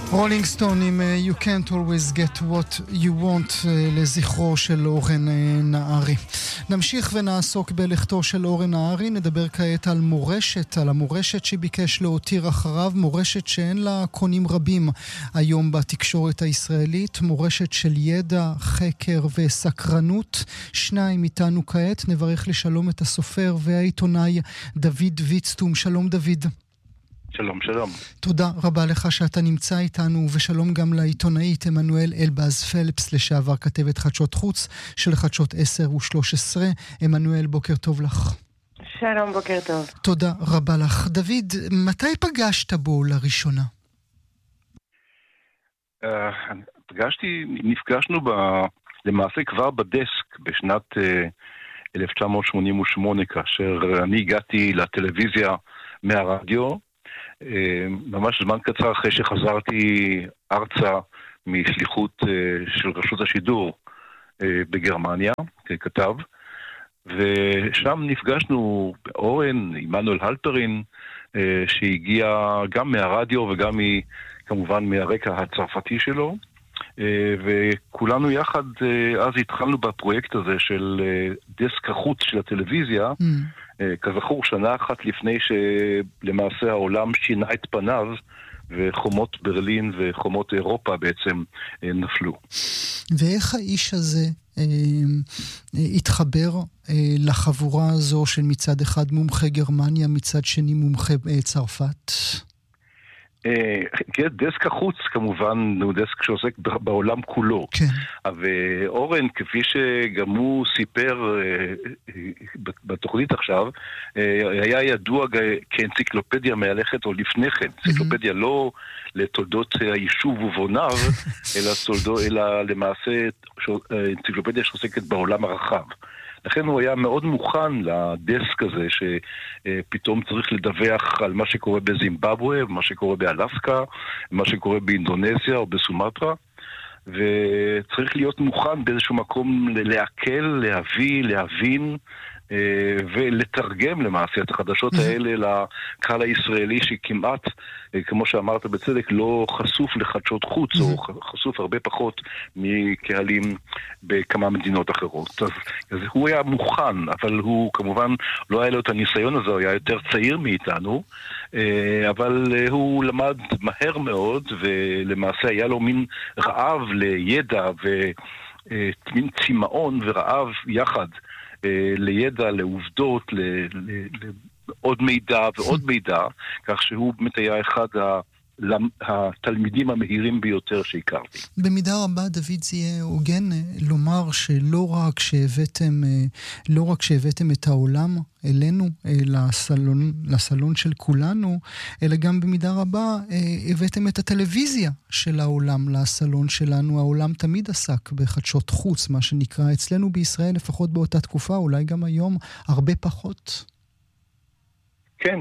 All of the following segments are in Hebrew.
רולינג סטון עם You Can't Always Get What You Want לזכרו של אורן נהרי. נמשיך ונעסוק בלכתו של אורן נהרי, נדבר כעת על מורשת, על המורשת שביקש להותיר אחריו, מורשת שאין לה קונים רבים היום בתקשורת הישראלית, מורשת של ידע, חקר וסקרנות. שניים איתנו כעת, נברך לשלום את הסופר והעיתונאי דוד ויצטום. שלום דוד. שלום, שלום. תודה רבה לך שאתה נמצא איתנו, ושלום גם לעיתונאית עמנואל אלבז פלפס, לשעבר כתבת חדשות חוץ של חדשות 10 ו-13. עמנואל, בוקר טוב לך. שלום, בוקר טוב. תודה רבה לך. דוד, מתי פגשת בו לראשונה? נפגשנו למעשה כבר בדסק בשנת 1988, כאשר אני הגעתי לטלוויזיה מהרדיו, ממש זמן קצר אחרי שחזרתי ארצה משליחות של רשות השידור בגרמניה ככתב, ושם נפגשנו אורן, עמנואל הלפרין, שהגיע גם מהרדיו וגם כמובן מהרקע הצרפתי שלו, וכולנו יחד אז התחלנו בפרויקט הזה של דסק החוץ של הטלוויזיה, כזכור שנה אחת לפני שלמעשה העולם שינה את פניו וחומות ברלין וחומות אירופה בעצם נפלו. ואיך האיש הזה התחבר לחבורה הזו של מצד אחד מומחה גרמניה, מצד שני מומחה צרפת? דסק החוץ כמובן הוא דסק שעוסק בעולם כולו. כן. ואורן, כפי שגם הוא סיפר בתוכנית עכשיו, היה ידוע כאנציקלופדיה מהלכת או לפני כן. אנציקלופדיה לא לתולדות היישוב ובוניו, אלא למעשה אנציקלופדיה שעוסקת בעולם הרחב. לכן הוא היה מאוד מוכן לדסק הזה שפתאום צריך לדווח על מה שקורה בזימבבואה, מה שקורה באלסקה, מה שקורה באינדונזיה או בסומטרה, וצריך להיות מוכן באיזשהו מקום להקל, להביא, להבין ולתרגם למעשה את החדשות האלה לקהל הישראלי שכמעט, כמו שאמרת בצדק, לא חשוף לחדשות חוץ, או חשוף הרבה פחות מקהלים בכמה מדינות אחרות. אז הוא היה מוכן, אבל הוא כמובן לא היה לו את הניסיון הזה, הוא היה יותר צעיר מאיתנו, אבל הוא למד מהר מאוד, ולמעשה היה לו מין רעב לידע ומין צמאון ורעב יחד לידע, לעובדות, לעוד מידע ועוד מידע, כך שהוא באמת היה אחד התלמידים המהירים ביותר שהכרתי. במידה רבה, דוד, זה יהיה הוגן לומר שלא רק שהבאתם את העולם אלינו, לסלון של כולנו, אלא גם במידה רבה הבאתם את הטלוויזיה של העולם לסלון שלנו. העולם תמיד עסק בחדשות חוץ, מה שנקרא אצלנו בישראל, לפחות באותה תקופה, אולי גם היום, הרבה פחות. כן,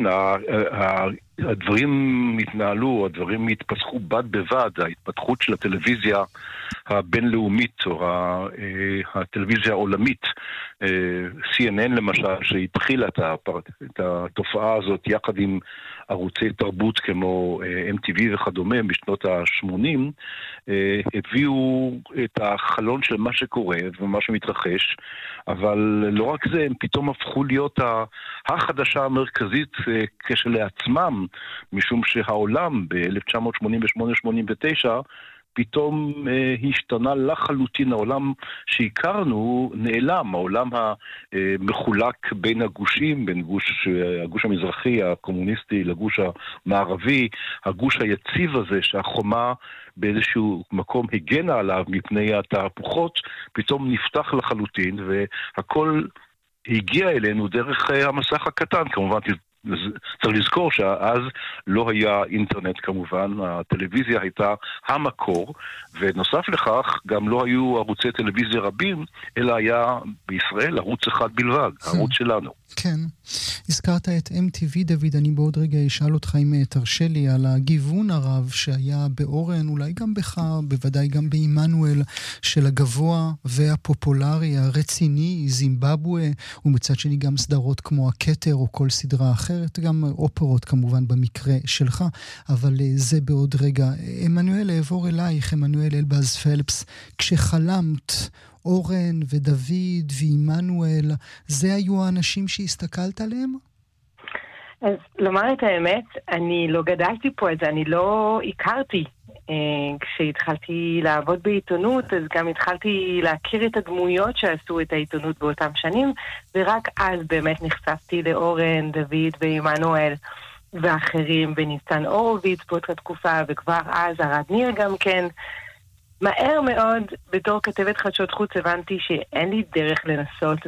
הדברים התנהלו, הדברים התפתחו בד בבד, ההתפתחות של הטלוויזיה הבינלאומית או הטלוויזיה העולמית, CNN למשל, שהתחילה את התופעה הזאת יחד עם ערוצי תרבות כמו MTV וכדומה בשנות ה-80, הביאו את החלון של מה שקורה ומה שמתרחש, אבל לא רק זה, הם פתאום הפכו להיות החדשה המרכזית כשלעצמם, משום שהעולם ב-1988-89 פתאום השתנה לחלוטין. העולם שהכרנו נעלם, העולם המחולק בין הגושים, בין הגוש המזרחי הקומוניסטי לגוש המערבי, הגוש היציב הזה שהחומה באיזשהו מקום הגנה עליו מפני התהפוכות, פתאום נפתח לחלוטין, והכל הגיע אלינו דרך המסך הקטן. כמובן צריך לזכור שאז לא היה אינטרנט כמובן, הטלוויזיה הייתה המקור, ונוסף לכך גם לא היו ערוצי טלוויזיה רבים, אלא היה בישראל ערוץ אחד בלבד, הערוץ שלנו. כן, הזכרת את MTV, דוד, אני בעוד רגע אשאל אותך אם תרשה לי על הגיוון הרב שהיה באורן, אולי גם בך, בוודאי גם בעמנואל, של הגבוה והפופולרי, הרציני, זימבבואה, ומצד שני גם סדרות כמו הכתר או כל סדרה אחרת. אחרת, גם אופרות כמובן במקרה שלך, אבל זה בעוד רגע. עמנואל, אעבור אלייך, עמנואל אלבז פלפס, כשחלמת אורן ודוד ועמנואל, זה היו האנשים שהסתכלת עליהם? אז לומר את האמת, אני לא גדלתי פה, אז אני לא הכרתי. כשהתחלתי לעבוד בעיתונות, אז גם התחלתי להכיר את הדמויות שעשו את העיתונות באותם שנים, ורק אז באמת נחשפתי לאורן, דוד ועמנואל ואחרים, וניסן הורוביץ באותה תקופה, וכבר אז ארד ניר גם כן. מהר מאוד, בתור כתבת חדשות חוץ, הבנתי שאין לי דרך לנסות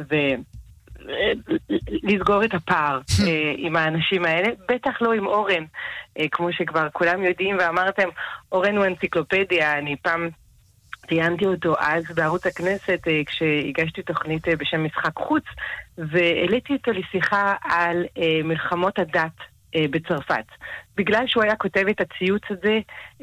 לסגור את הפער עם האנשים האלה, בטח לא עם אורן, כמו שכבר כולם יודעים ואמרתם, אורן הוא אנציקלופדיה. אני פעם ציינתי אותו אז בערוץ הכנסת כשהגשתי תוכנית בשם משחק חוץ, והעליתי אותו לשיחה על מלחמות הדת בצרפת. בגלל שהוא היה כותב את הציוץ הזה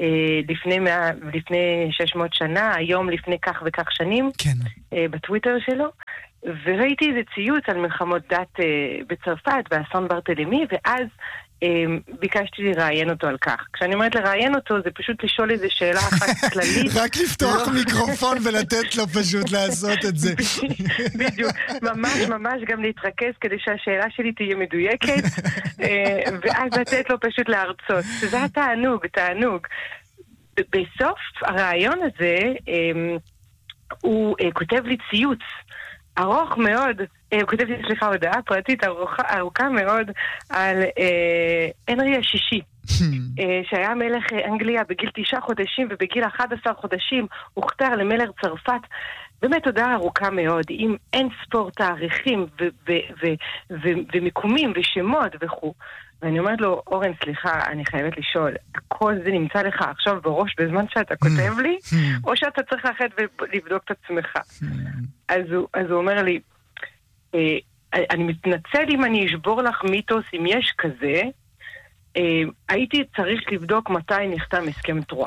לפני 600 שנה, היום לפני כך וכך שנים, כן. בטוויטר שלו, וראיתי איזה ציוץ על מלחמות דת בצרפת, באסון ברטלמי, ואז ביקשתי לראיין אותו על כך. כשאני אומרת לראיין אותו, זה פשוט לשאול איזו שאלה אחת כללית. רק לפתוח מיקרופון ולתת לו פשוט לעשות את זה. בדיוק. ממש גם להתרכז כדי שהשאלה שלי תהיה מדויקת, ואז לתת לו פשוט להרצות. זה תענוג. בסוף הרעיון הזה, הוא כותב לי ציוץ ארוך מאוד, הוא כותב לי, הודעה פרטית ארוכה מאוד על הנרי השישי, שהיה מלך אנגליה בגיל 9 חודשים, ובגיל 11 חודשים הוכתר למלך צרפת. באמת הודעה ארוכה מאוד, עם אין ספור תאריכים ומיקומים ושמות וכו'. ואני אומרת לו, אורן, סליחה, אני חייבת לשאול, כל זה נמצא לך עכשיו בראש בזמן שאתה כותב לי, או שאתה צריך ללכת ולבדוק את עצמך? אז הוא אומר לי, אני מתנצל אם אני אשבור לך מיתוס, אם יש כזה, הייתי צריך לבדוק מתי נחתם הסכם טרואה.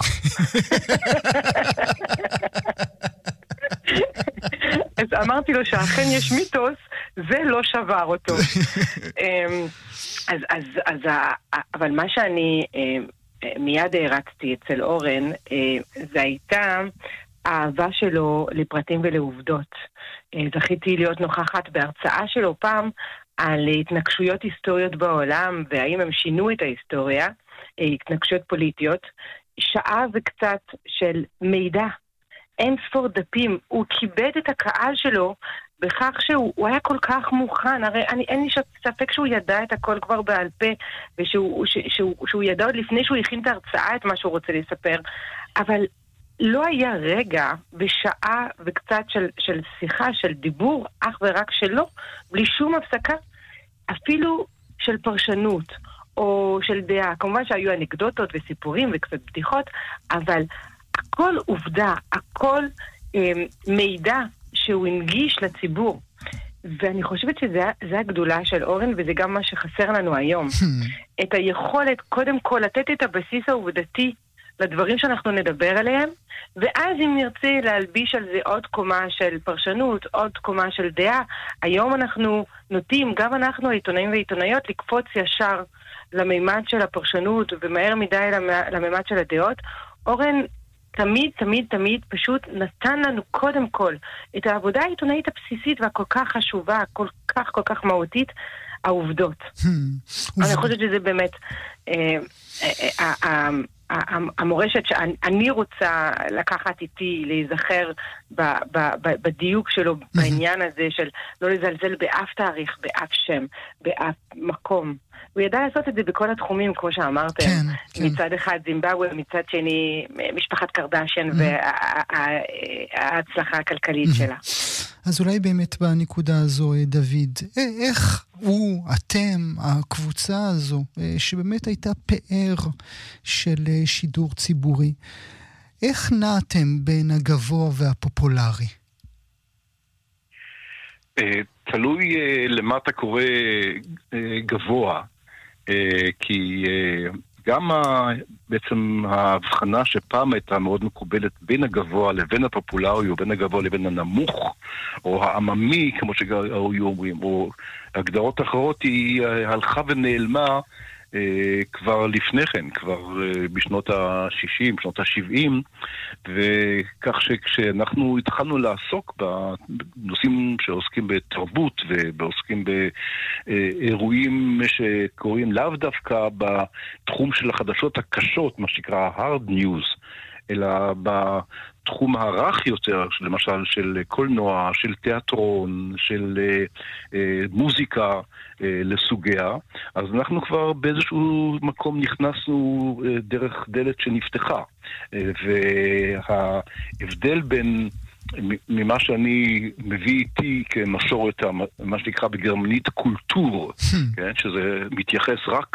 אז אמרתי לו שאכן יש מיתוס, זה לא שבר אותו. אבל מה שאני מיד הרצתי אצל אורן, זה הייתה האהבה שלו לפרטים ולעובדות. זכיתי להיות נוכחת בהרצאה שלו פעם על התנגשויות היסטוריות בעולם, והאם הם שינו את ההיסטוריה, התנגשויות פוליטיות, שעה וקצת של מידע, אין ספור דפים. הוא כיבד את הקהל שלו בכך שהוא היה כל כך מוכן. הרי אין לי ספק שהוא ידע את הכל כבר בעל פה, ושהוא ידע עוד לפני שהוא הכין את ההרצאה את מה שהוא רוצה לספר, אבל לא היה רגע בשעה וקצת של שיחה, של דיבור אך ורק שלו, בלי שום הפסקה, אפילו של פרשנות או של דעה. כמובן שהיו אנקדוטות וסיפורים וקצת בדיחות, אבל הכל עובדה, הכל מידע שהוא הנגיש לציבור. ואני חושבת שזה הגדולה של אורן, וזה גם מה שחסר לנו היום. את היכולת קודם כל לתת את הבסיס העובדתי לדברים שאנחנו נדבר עליהם, ואז אם נרצה להלביש על זה עוד קומה של פרשנות, עוד קומה של דעה, היום אנחנו נוטים, גם אנחנו העיתונאים והעיתונאיות, לקפוץ ישר למימד של הפרשנות, ומהר מדי למימד של הדעות. אורן תמיד פשוט נתן לנו קודם כל את העבודה העיתונאית הבסיסית והכל כך חשובה, כל כך מהותית, העובדות. אני חושבת שזה באמת המורשת שאני רוצה לקחת איתי, להיזכר בדיוק שלו, בעניין הזה של לא לזלזל באף תאריך, באף שם, באף מקום. הוא ידע לעשות את זה בכל התחומים, כמו שאמרתם. כן. מצד אחד זימבבואה, מצד שני משפחת קרדשיין וההצלחה הכלכלית שלה. אז אולי באמת בנקודה הזו, דוד, איך אתם, הקבוצה הזו, שבאמת הייתה פאר של שידור ציבורי, איך נעתם בין הגבוה והפופולרי? תלוי למה אתה קורא גבוה, כי גם בעצם ההבחנה שפעם הייתה מאוד מקובלת בין הגבוה לבין הפופולרי, או בין הגבוה לבין הנמוך, או העממי, כמו שהיו אומרים, או הגדרות אחרות, היא הלכה ונעלמה כבר לפני כן, כבר בשנות ה-60, בשנות ה-70, וכך שכשאנחנו התחלנו לעסוק בנושאים שעוסקים בתרבות ובעוסקים באירועים שקוראים לאו דווקא בתחום של החדשות הקשות, מה שנקרא hard news, אלא בתחום הרך יותר, למשל של קולנוע, של תיאטרון, של מוזיקה לסוגיה, אז אנחנו כבר באיזשהו מקום נכנסנו דרך דלת שנפתחה. וההבדל בין ממה שאני מביא איתי כמסורת, מה שנקרא בגרמנית קולטור, כן? שזה מתייחס רק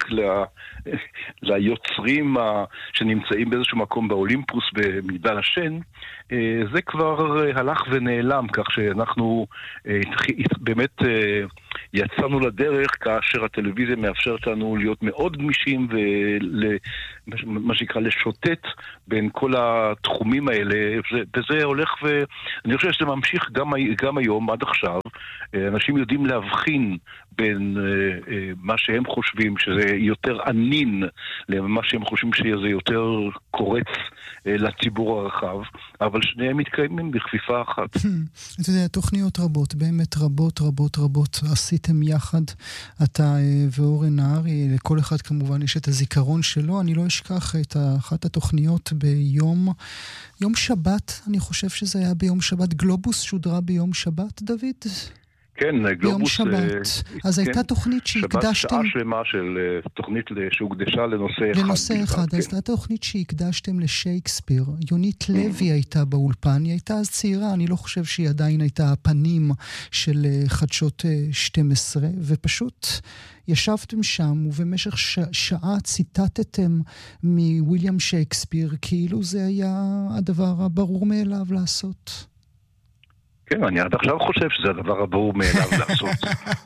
ליוצרים שנמצאים באיזשהו מקום באולימפוס במגדל השן, זה כבר הלך ונעלם, כך שאנחנו באמת יצאנו לדרך כאשר הטלוויזיה מאפשרת לנו להיות מאוד גמישים ומה שנקרא לשוטט בין כל התחומים האלה, וזה הולך אני חושב שזה ממשיך גם היום, עד עכשיו. אנשים יודעים להבחין בין מה שהם חושבים שזה יותר ענין למה שהם חושבים שזה יותר קורץ לציבור הרחב, אבל שניהם מתקיימים בכפיפה אחת. אתה יודע, תוכניות רבות, באמת רבות עשיתם יחד, אתה ואורן נהרי, לכל אחד כמובן יש את הזיכרון שלו. אני לא אשכח את אחת התוכניות ביום שבת, אני חושב שזה היה ביום שבת, גלובוס שודרה ביום שבת, דוד? כן, גלובוס. שבת. אז הייתה תוכנית שהקדשתם... שבת שעה שלמה של תוכנית שהוקדשה לנושא אחד. לנושא אחד. אז הייתה תוכנית שהקדשתם לשייקספיר. יונית לוי הייתה באולפן. היא הייתה אז צעירה. אני לא חושב שהיא עדיין הייתה הפנים של חדשות 12. ופשוט ישבתם שם, ובמשך שעה ציטטתם מוויליאם שייקספיר, כאילו זה היה הדבר הברור מאליו לעשות. כן, אני עד עכשיו חושב שזה הדבר הברור מאליו לעשות.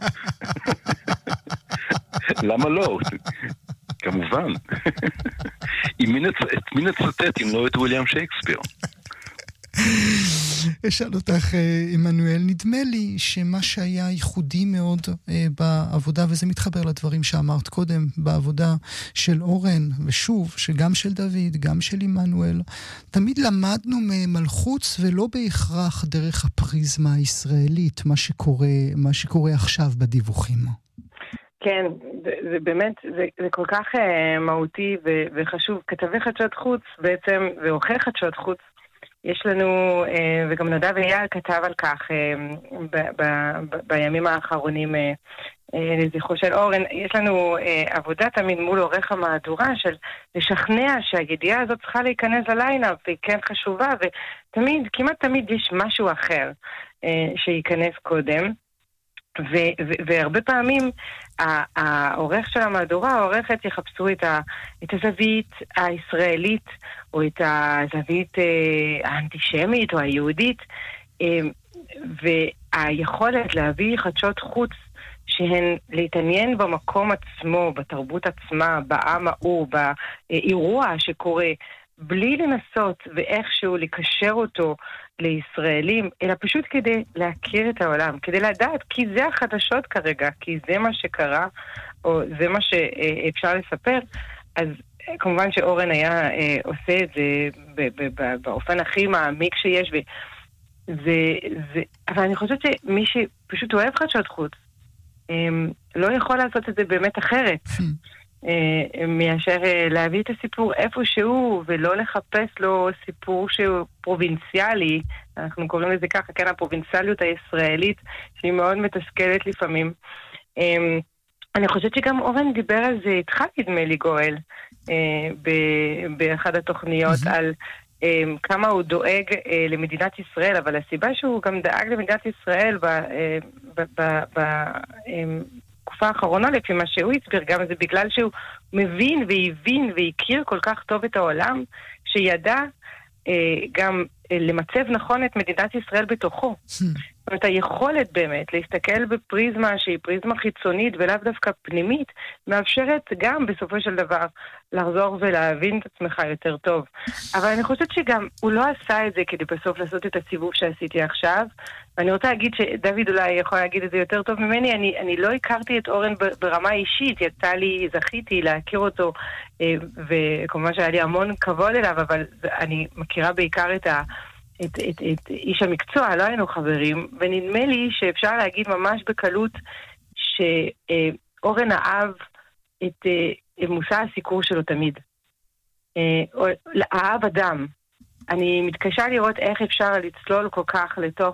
למה לא? כמובן. את מי נצטט אם לא את וויליאם שייקספיר? אשאל אותך, עמנואל, נדמה לי שמה שהיה ייחודי מאוד בעבודה, וזה מתחבר לדברים שאמרת קודם, בעבודה של אורן, ושוב, שגם של דוד, גם של עמנואל, תמיד למדנו ממלחוץ ולא בהכרח דרך הפריזמה הישראלית, מה שקורה עכשיו בדיווחים. כן, זה באמת, זה כל כך מהותי וחשוב. כתבי חדשות חוץ בעצם, ועורכי חדשות חוץ, יש לנו, וגם נדב אייל כתב על כך בימים האחרונים לזכרו של אורן, יש לנו עבודה תמיד מול עורך המהדורה של לשכנע שהידיעה הזאת צריכה להיכנס לליינאפ, והיא כן חשובה, ותמיד, כמעט תמיד יש משהו אחר שייכנס קודם. והרבה פעמים העורך של המהדורה, העורכת יחפשו את הזווית הישראלית או את הזווית האנטישמית או היהודית, והיכולת להביא חדשות חוץ שהן להתעניין במקום עצמו, בתרבות עצמה, בעם ההוא, באירוע שקורה, בלי לנסות ואיכשהו לקשר אותו לישראלים, אלא פשוט כדי להכיר את העולם, כדי לדעת, כי זה החדשות כרגע, כי זה מה שקרה, או זה מה שאפשר לספר. אז כמובן שאורן היה עושה את זה באופן הכי מעמיק שיש, אבל אני חושבת שמי שפשוט אוהב חדשות חוץ, לא יכול לעשות את זה באמת אחרת. מאשר להביא את הסיפור איפשהו ולא לחפש לו סיפור שהוא פרובינציאלי, אנחנו קוראים לזה ככה, כן, הפרובינציאליות הישראלית שהיא מאוד מתסכלת לפעמים. אני חושבת שגם אורן דיבר על זה איתך, נדמה לי, גואל, באחד התוכניות על כמה הוא דואג למדינת ישראל, אבל הסיבה שהוא גם דאג למדינת ישראל בתקופה האחרונה, לפי מה שהוא הסביר, גם זה בגלל שהוא מבין והבין והכיר כל כך טוב את העולם, שידע גם למצב נכון את מדינת ישראל בתוכו. זאת אומרת, היכולת באמת להסתכל בפריזמה שהיא פריזמה חיצונית ולאו דווקא פנימית, מאפשרת גם בסופו של דבר לחזור ולהבין את עצמך יותר טוב. אבל אני חושבת שגם הוא לא עשה את זה כדי בסוף לעשות את הסיבוב שעשיתי עכשיו. ואני רוצה להגיד שדוד אולי יכול להגיד את זה יותר טוב ממני, אני לא הכרתי את אורן ברמה אישית, זכיתי להכיר אותו, וכמובן שהיה לי המון כבוד אליו, אבל אני מכירה בעיקר את איש המקצוע, לא היינו חברים, ונדמה לי שאפשר להגיד ממש בקלות שאורן אהב את מושא הסיקור שלו תמיד. אהב אדם. אני מתקשה לראות איך אפשר לצלול כל כך לתוך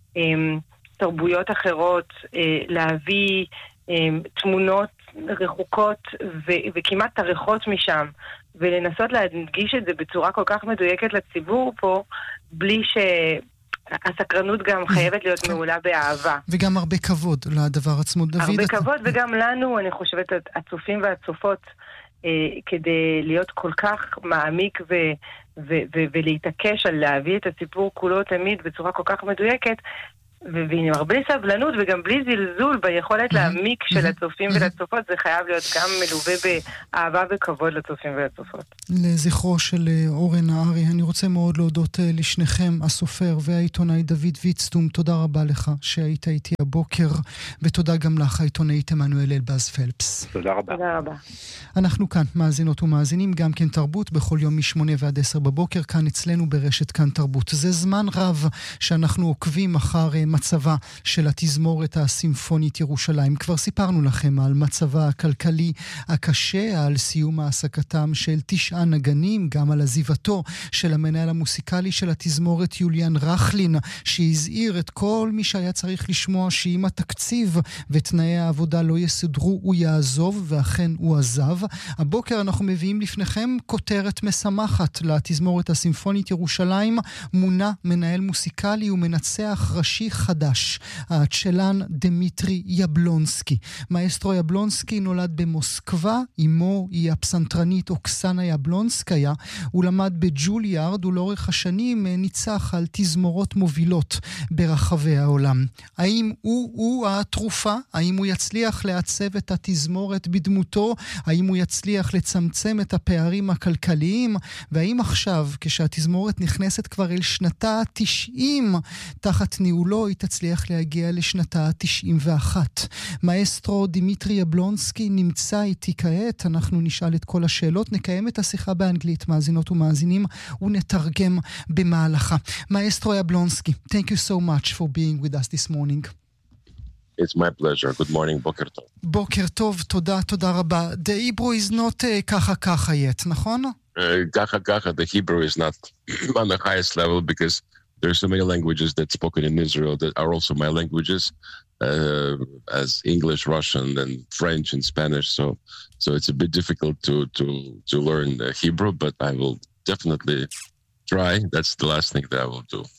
תרבויות אחרות, להביא תמונות רחוקות וכמעט תריכות משם, ולנסות להדגיש את זה בצורה כל כך מדויקת לציבור פה, בלי שהסקרנות גם חייבת להיות מעולה באהבה. וגם הרבה כבוד לדבר עצמו, דוד. הרבה כבוד, וגם לנו, אני חושבת, הצופים והצופות, כדי להיות כל כך מעמיק ולהתעקש על להביא את הסיפור כולו תמיד בצורה כל כך מדויקת, ועם הרבה סבלנות וגם בלי זלזול ביכולת להעמיק של הצופים ולצופות, זה חייב להיות גם מלווה באהבה וכבוד לצופים ולצופות. לזכרו של אורן נהרי, אני רוצה מאוד להודות לשניכם, הסופר והעיתונאי דוד ויצטום. תודה רבה לך שהיית איתי הבוקר, ותודה גם לך, העיתונאית עמנואל אלבז פלפס. תודה רבה. תודה רבה. אנחנו כאן מאזינות ומאזינים, גם כן תרבות, בכל יום מ8 ועד 10 בבוקר, כאן אצלנו ברשת כאן תרבות. זה זמן רב שאנחנו עוקבים אחר מצבה של התזמורת הסימפונית ירושלים. כבר סיפרנו לכם על מצבה הכלכלי הקשה, על סיום העסקתם של 9 נגנים, גם על עזיבתו של המנהל המוסיקלי של התזמורת יוליאן רחלין, שהזהיר את כל מי שהיה צריך לשמוע שאם התקציב ותנאי העבודה לא יסודרו הוא יעזוב, ואכן הוא עזב. הבוקר אנחנו מביאים לפניכם כותרת משמחת לתזמורת הסימפונית ירושלים. מונה מנהל מוסיקלי ומנצח ראשי חדש, הצ'לן דמיטרי יבלונסקי. מאסטרו יבלונסקי נולד במוסקבה, אמו היא הפסנתרנית אוקסנה יבלונסקיה. הוא למד בג'וליארד ולאורך השנים ניצח על תזמורות מובילות ברחבי העולם. האם הוא התרופה? האם הוא יצליח לעצב את התזמורת בדמותו? האם הוא יצליח לצמצם את הפערים הכלכליים? והאם עכשיו, כשהתזמורת נכנסת כבר אל שנתה ה-90 תחת ניהולו, היא תצליח להגיע לשנתה ה-91. מאסטרו דמיטרי יבלונסקי נמצא איתי כעת, אנחנו נשאל את כל השאלות, נקיים את השיחה באנגלית, מאזינות ומאזינים, ונתרגם במהלכה. מאסטרו יבלונסקי, thank you so much for being with us this morning. It's my pleasure. Good morning, בוקר טוב. בוקר טוב, תודה רבה. The Hebrew is not ככה yet, נכון? ככה, the Hebrew is not on the highest level because there are so many languages that's spoken in Israel that are also my languages, as English, Russian, and French and Spanish. So it's a bit difficult to learn Hebrew, but I will definitely try. That's the last thing that I will do.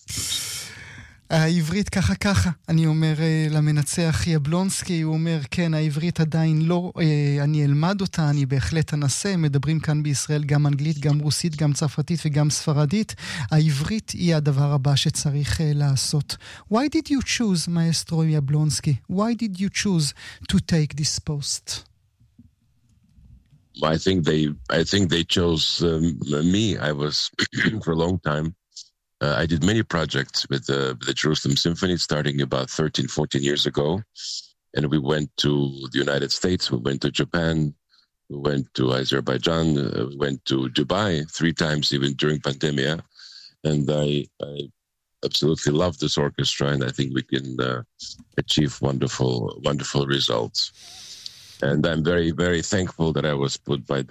העברית ככה, אני אומר למנצח יבלונסקי, הוא אומר, כן, העברית עדיין לא, אני אלמד אותה, אני בהחלט אנסה, מדברים כאן בישראל גם אנגלית, גם רוסית, גם צרפתית וגם ספרדית, העברית היא הדבר הבא שצריך לעשות. Why did you choose, מאסטרו יבלונסקי? Why did you choose to take this post? I think they chose me. I was for a long time. I did many projects with the Jerusalem Symphony starting about 13-14 years ago. And we went to the United States, we went to Japan, we went to Azerbaijan, we went to Dubai 3 times even during pandemic. And I absolutely love this orchestra, and I think we can achieve wonderful results. And I'm very, very thankful that I was put by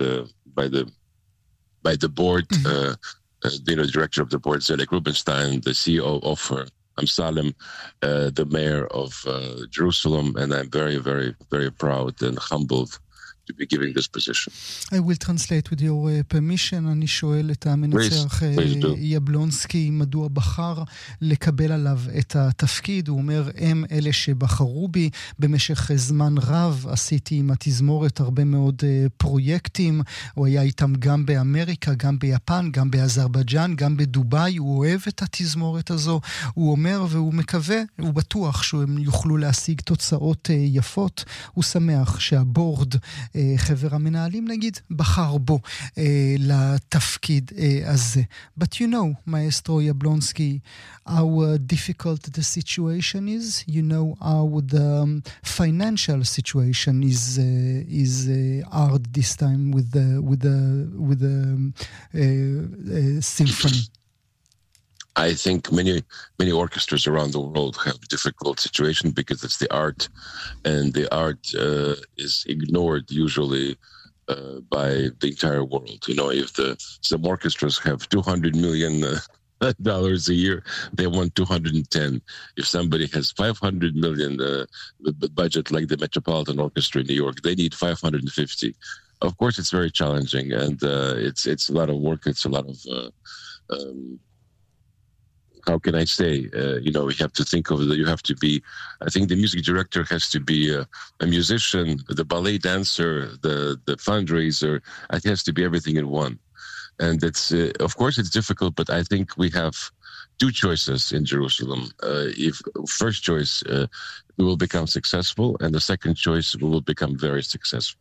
the board, the director of the board, Zelig Rubenstein, the CEO of Amsalem, the mayor of Jerusalem, and I'm very, very, very proud and humbled to be giving this position. I will translate with your permission. אני שואל את המנצח יבלונסקי מדוע בחר לקבל עליו את התפקיד. הוא אומר, הם אלה שבחרו בי. במשך זמן רב עשיתי עם התזמורת הרבה מאוד פרויקטים. הוא היה איתם גם באמריקה, גם ביפן, גם באזרבייג'אן, גם בדובאי. הוא אוהב את התזמורת הזו. הוא אומר והוא מקווה, הוא בטוח שהם יוכלו להשיג תוצאות יפות. הוא שמח שהבורד, חבר המנהלים נגיד, בחר בו לתפקיד הזה. But you know, Maestro Yablonsky, how difficult the situation is. You know how the financial situation is hard this time with the symphony. I think many orchestras around the world have a difficult situation because it's the art, and the art is ignored usually by the entire world. You know, if some orchestras have $200 million a year, they want 210. If somebody has 500 million budget like the Metropolitan Orchestra in New York, they need 550. Of course, it's very challenging, and it's a lot of work. It's a lot of how can I say? You have to think of it. You have to be. I think the music director has to be a musician, the ballet dancer, the fundraiser. It has to be everything in one. And it's of course it's difficult, but I think we have two choices in Jerusalem. If first choice, we will become successful, and the second choice, we will become very successful.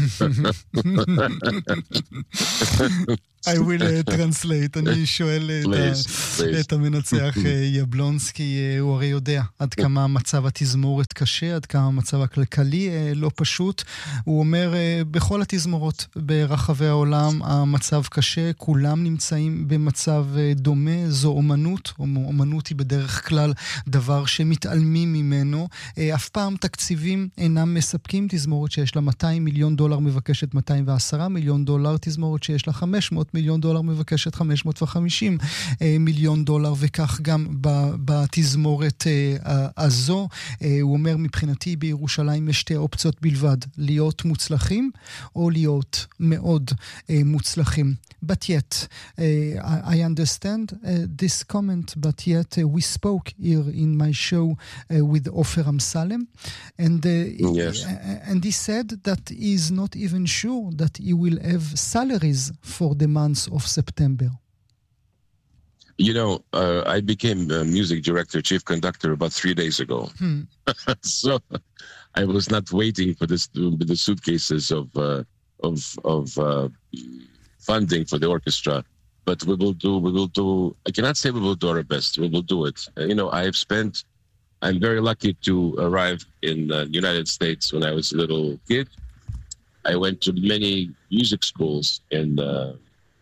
I will translate. אני שואל את המנצח יבלונסקי, הוא הרי יודע עד כמה מצב התזמורת קשה, עד כמה מצב הכלכלי לא פשוט. הוא אומר, בכל התזמורות ברחבי העולם המצב קשה, כולם נמצאים במצב דומה, זו אומנות. אומנות היא בדרך כלל דבר שמתעלמים ממנו. אף פעם תקציבים אינם מספקים. תזמורת שיש לה $200 מיליון מבקשת $210 מיליון, תזמורת שיש לה $500 מיליון מבקשת $550 מיליון, וכך גם בתזמורת הזו. הוא אומר, מבחינתי בירושלים יש שתי אופציות בלבד, להיות מוצלחים או להיות מאוד מוצלחים. But yet, I understand this comment, but yet we spoke here in my show with Ofer Amsalem, and yes. And he said that he is not even sure that he will have salaries for the month of September. You know, I became a music director, chief conductor about 3 days ago. So I was not waiting for the suitcases of funding for the orchestra, but we will do, I cannot say we will do our best. We will do it. I'm very lucky to arrive in the United States when I was a little kid. I went to many music schools in the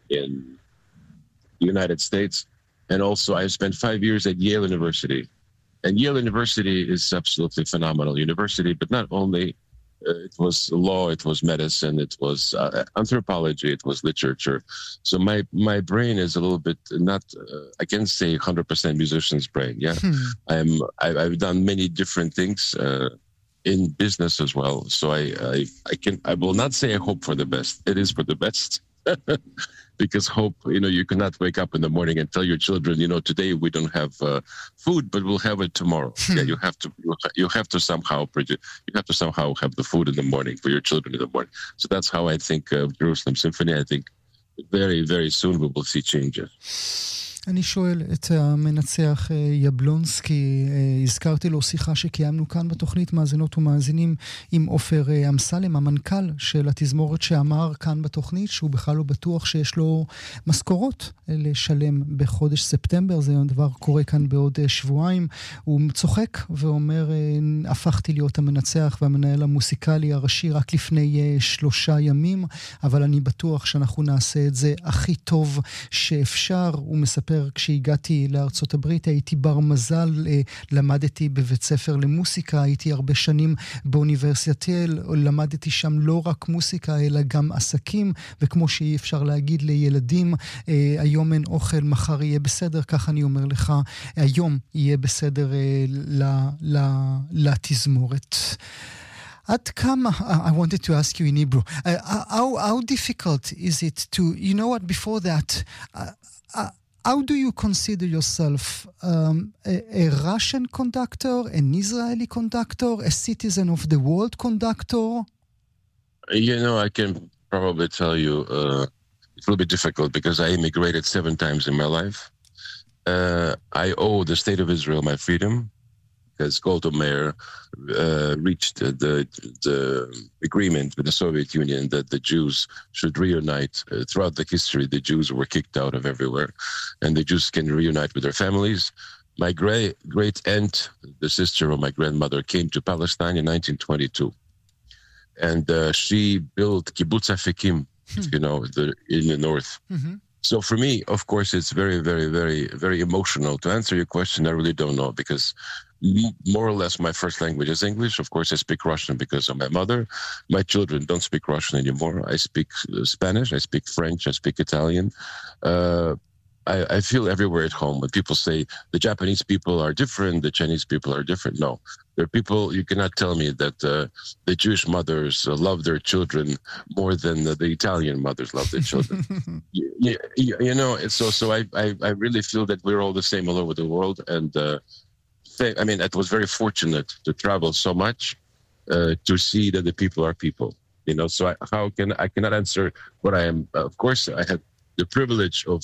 United States. And also I spent 5 years at Yale University. And Yale University is absolutely phenomenal university, but not only it was law, it was medicine, it was anthropology, it was literature. So my brain is a little bit not, I can't say 100% musician's brain. Yeah, I've done many different things in business as well. So I will not say I hope for the best. It is for the best. Because hope, you cannot wake up in the morning and tell your children, today we don't have food, but we'll have it tomorrow. Yeah, you have to somehow have the food in the morning for your children in the morning. So that's how I think of Jerusalem Symphony. I think very, very soon we will see changes. אני שואל את המנצח יבלונסקי, הזכרתי לו שיחה שקיימנו כאן בתוכנית מאזינות ומאזינים עם עופר אמסלם, המנכ"ל של התזמורת, שאמר כאן בתוכנית שהוא בכלל לא בטוח שיש לו משכורות לשלם בחודש ספטמבר. זה דבר קורה כאן בעוד שבועיים. הוא צוחק ואומר, הפכתי להיות המנצח והמנהל המוסיקלי הראשי רק לפני 3 ימים, אבל אני בטוח שאנחנו נעשה את זה הכי טוב שאפשר. הוא מספר, כשהגעתי לארצות הברית הייתי בר מזל, למדתי בבית ספר למוסיקה, הייתי הרבה שנים באוניברסיטת ייל, למדתי שם לא רק מוסיקה אלא גם עסקים, וכמו שאי אפשר להגיד לילדים, היום אין אוכל, מחר יהיה בסדר, כך אני אומר לך, היום יהיה בסדר לתזמורת. עד כמה, I wanted to ask you in Hebrew, how difficult is it to, you know what, before that, how do you consider yourself a Russian conductor, an Israeli conductor, a citizen of the world conductor? You know, I can probably tell you it will be difficult because I immigrated 7 times in my life. I owe the state of Israel my freedom because Golda Meir reached the agreement with the Soviet Union that the Jews should reunite. Throughout the history, the Jews were kicked out of everywhere, and the Jews can reunite with their families. My great aunt, the sister of my grandmother, came to Palestine in 1922. And she built Kibbutz Afikim, you know, in the north. Mm-hmm. So for me, of course, it's very, very, very, very emotional. To answer your question, I really don't know because more or less my first language is English. Of course, I speak Russian because of my mother. My children don't speak Russian anymore. I speak Spanish, I speak French, I speak Italian. I feel everywhere at home. When people say the Japanese people are different, the Chinese people are different. No, there are people, you cannot tell me that the Jewish mothers love their children more than the Italian mothers love their children. you know, so I really feel that we're all the same all over the world. And I mean, I was very fortunate to travel so much to see that the people are people. You know, so I cannot answer what I am. Of course, I had the privilege of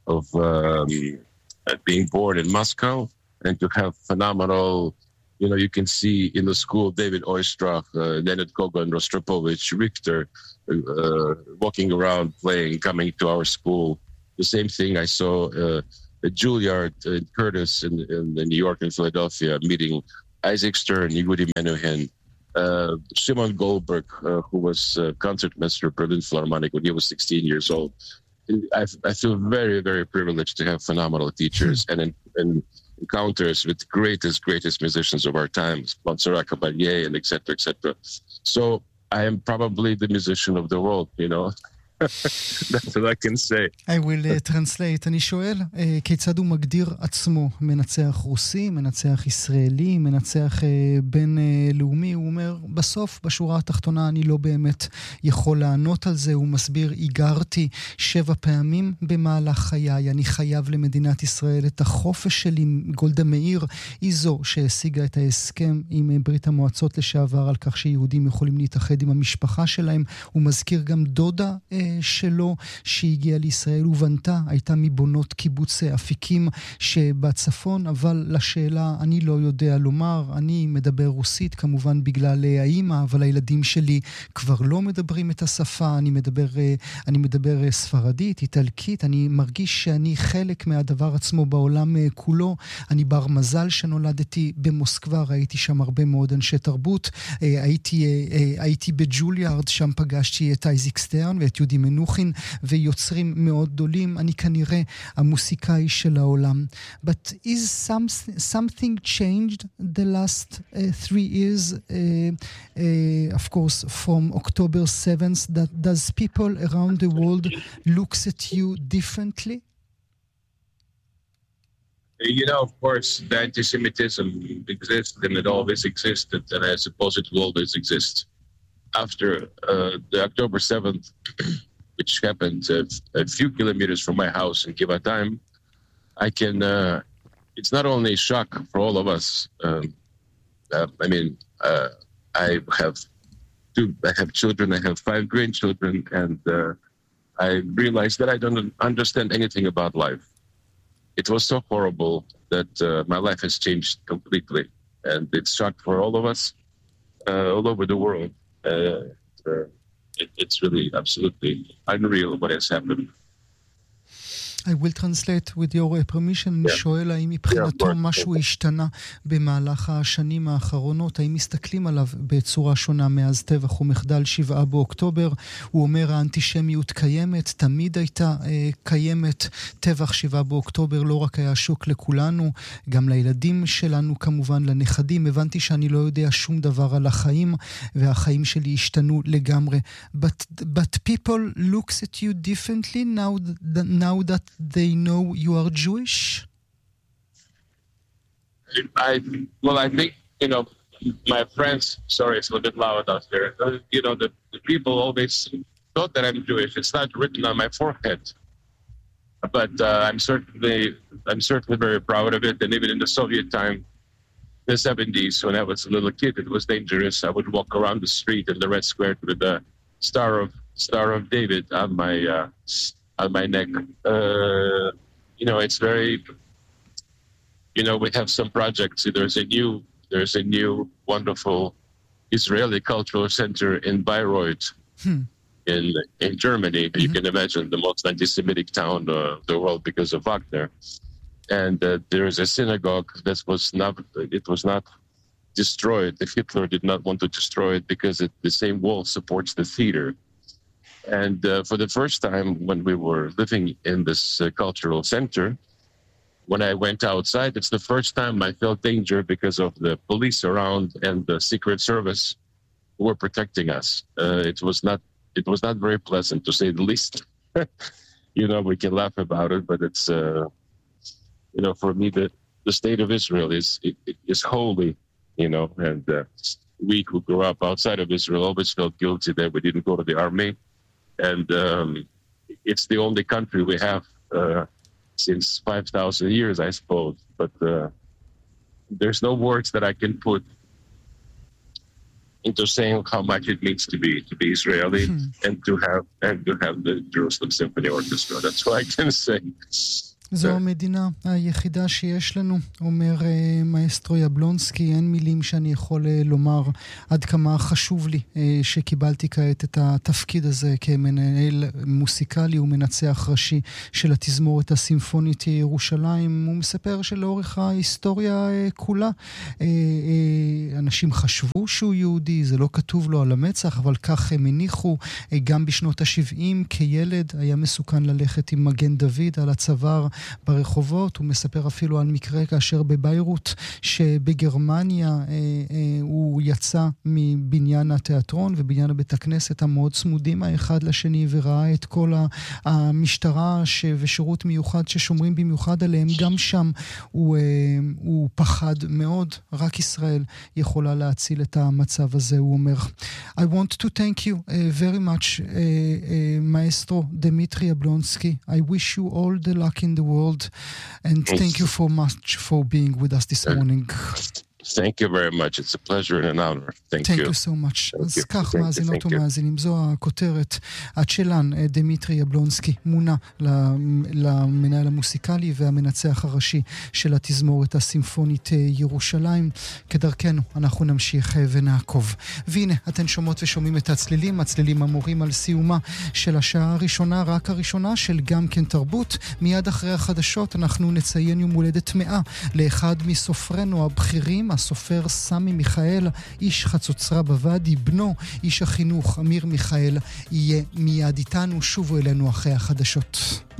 being born in Moscow and to have phenomenal, you know, you can see in the school David Oistrakh, Leonid Kogan, Rostropovich, Richter walking around playing, coming to our school. The same thing I saw at Juilliard and Curtis in New York and Philadelphia, meeting Isaac Stern, Yehudi Menuhin, Shimon Goldberg, who was concertmaster of Berlin Philharmonic when he was 16 years old. I feel very, very privileged to have phenomenal teachers and encounters with greatest musicians of our time, Montserrat Caballé and et cetera. So I am probably the musician of the world, you know. That's what I can say. I will translate. אני שואל, כיצד הוא מגדיר עצמו? מנצח רוסי, מנצח ישראלי, מנצח בינלאומי? הוא אומר, בסוף, בשורה התחתונה, אני לא באמת יכול לענות על זה. הוא מסביר, היגרתי 7 פעמים במהלך חיי. אני חייב למדינת ישראל את החופש שלי. גולדה מאיר היא זו שהשיגה את ההסכם עם ברית המועצות לשעבר על כך שיהודים יכולים להתאחד עם המשפחה שלהם. הוא מזכיר גם דודה שלו שהגיעה לישראל ובנתה, הייתה מבונות קיבוץ אפיקים שבצפון, אבל לשאלה אני לא יודע לומר, אני מדבר רוסית כמובן בגלל האמא, אבל הילדים שלי כבר לא מדברים את השפה, אני מדבר ספרדית, איטלקית, אני מרגיש שאני חלק מהדבר עצמו בעולם כולו, אני בר מזל שנולדתי במוסקבה, ראיתי שם הרבה מאוד אנשי תרבות, הייתי בג'וליארד, שם פגשתי את אייזיק סטרן ואת יהודי מנוחין ויוצרים מאוד גדולים, אני כנראה המוסיקאי של העולם. But is something changed the last 3 years, of course, from October 7th, that does people around the world looks at you differently? You know, of course, the anti-Semitism exists and it always existed, and I suppose it will always exist. After the October 7th, which happened a few kilometers from my house in Givatayim, I can, it's not only a shock for all of us. I have children, I have 5 grandchildren, and I realized that I don't understand anything about life. It was so horrible that my life has changed completely, and it's shock for all of us, all over the world. It's really absolutely unreal what has happened. I will translate with your permission. אני שואל האם מבחינתו משהו השתנה במהלך השנים האחרונות, האם מסתכלים עליו בצורה שונה מאז טבח ומחדל 7 באוקטובר. הוא אומר האנטישמיות קיימת, תמיד הייתה קיימת. טבח 7 באוקטובר לא רק היה שוק לכולנו, גם לילדים שלנו כמובן, לנכדים. הבנתי שאני לא יודע שום דבר על החיים, והחיים שלי השתנו לגמרי. But people looks at you differently now that they know you are Jewish? I think, you know, my friends, sorry, it's a little bit loud out there. The people always thought that I'm Jewish. It's not written on my forehead, but I'm certainly very proud of it. And even in the Soviet time, the 70s, when I was a little kid, it was dangerous. I would walk around the street in the Red Square with the Star of David on my neck. It's very. We have some projects. There's a new wonderful Israeli cultural center in Bayreuth in Germany. You can imagine the most anti-Semitic town of the world because of Wagner. And there is a synagogue that was not destroyed. Hitler did not want to destroy it because the same wall supports the theater. And for the first time when we were living in this cultural center, when I went outside, it's the first time I felt danger because of the police around and the Secret Service who were protecting us. It was not very pleasant, to say the least. We can laugh about it, but it's for me the state of Israel is holy, and we who grew up outside of Israel always felt guilty that we didn't go to the army, and it's the only country we have. Since 5,000 years, I suppose, but there's no words that I can put into saying how much it means to be Israeli and to have the Jerusalem Symphony Orchestra. That's what I can say. זו המדינה היחידה שיש לנו, אומר מאסטרו יבלונסקי. אין מילים שאני יכול לומר עד כמה חשוב לי שקיבלתי כעת את התפקיד הזה כמנהל מוסיקלי ומנצח ראשי של התזמורת הסימפונית ירושלים. הוא מספר שלאורך ההיסטוריה כולה אנשים חשבו שהוא יהודי, זה לא כתוב לו על המצח, אבל כך הם הניחו. גם בשנות ה-70 כילד היה מסוכן ללכת עם מגן דוד על הצוואר ברחובות. הוא מספר אפילו על מקרה כאשר בביירות שבגרמניה הוא יצא מבניין התיאטרון ובניין הבית הכנסת המאוד צמודים האחד לשני, וראה את כל המשטרה ושירות מיוחד ששומרים במיוחד עליהם. גם שם הוא פחד מאוד. רק ישראל יכולה להציל את המצב הזה, הוא אומר. I want to thank you very much, Maestro Dmitry Yablonsky. I wish you all the luck in the world, and thank you so much for being with us this morning. Thank you very much. It's a pleasure and an honor. Thank you. Thank you so much. אז כך מאזינות ומאזינים, זו הכותרת. הצ'לן דמיטרי יבלונסקי מונה למנהל המוסיקלי והמנצח הראשי של התזמורת הסימפונית ירושלים. כדרכנו אנחנו נמשיך ונעקוב. והנה אתן שומעות ושומעים את הצלילים המורים על סיומה של השעה הראשונה, רק הראשונה של גם כן תרבות. מיד אחרי החדשות אנחנו נציין יום הולדת 100 לאחד מסופרנו הבכירים, הסופר סמי מיכאל, איש חצוצרה בוואדי. בנו, איש החינוך אמיר מיכאל, יהיה מיד איתנו. שובו אלינו אחרי החדשות.